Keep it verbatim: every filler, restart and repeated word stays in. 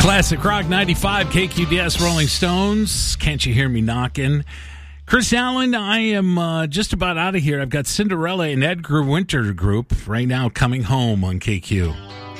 Classic Rock ninety-five, K Q D S, Rolling Stones. Can't you hear me knocking? Chris Allen, I am uh, just about out of here. I've got Cinderella and Edgar Winter Group right now coming home on K Q.